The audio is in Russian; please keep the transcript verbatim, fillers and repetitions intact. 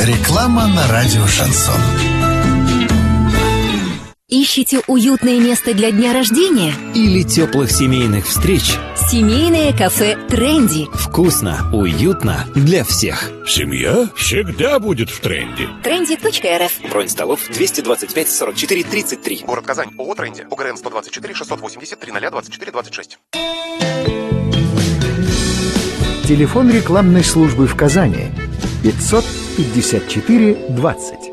Реклама на радио «Шансон». Ищете уютное место для дня рождения? Или теплых семейных встреч? Семейное кафе «Тренди». Вкусно, уютно для всех. Семья всегда будет в тренде. тренди точка эр эф. Бронь столов двести двадцать пять сорок четыре тридцать три. Город Казань. ООО «Тренди». ОГРН сто двадцать четыре шестьсот восемьдесят три ноль двадцать четыре двадцать шесть. Телефон рекламной службы в Казани пятьсот пятьдесят четыре двадцать.